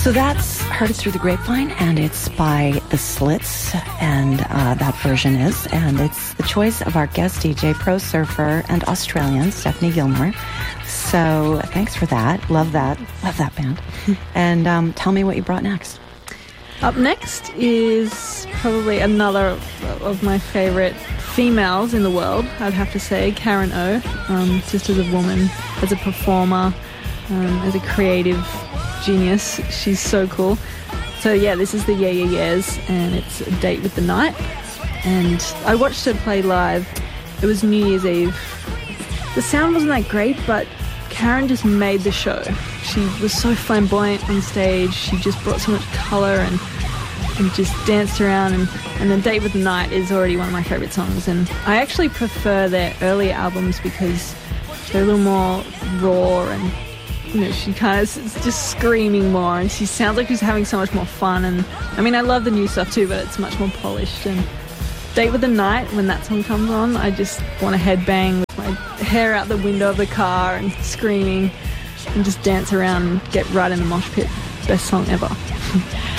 So that's Heard It Through the Grapevine, and it's by The Slits, and that version is. And it's the choice of our guest DJ, pro surfer, and Australian, Stephanie Gilmore. So thanks for that. Love that. Love that band. And tell me what you brought next. Up next is probably another of my favourite females in the world, I'd have to say, Karen O. Just as a woman, as a performer, as a creative genius. She's so cool. So yeah, this is the Yeah Yeah Yeahs, and it's A Date with the Night. And I watched her play live. It was New Year's Eve. The sound wasn't that great, but Karen just made the show. She was so flamboyant on stage. She just brought so much colour and just danced around. And then Date with the Night is already one of my favourite songs. And I actually prefer their earlier albums because they're a little more raw, and you know, she kind of is just screaming more, and she sounds like she's having so much more fun. And I mean, I love the new stuff too, but it's much more polished. And Date with the Night, when that song comes on, I just want to headbang with my hair out the window of the car and screaming and just dance around and get right in the mosh pit. Best song ever.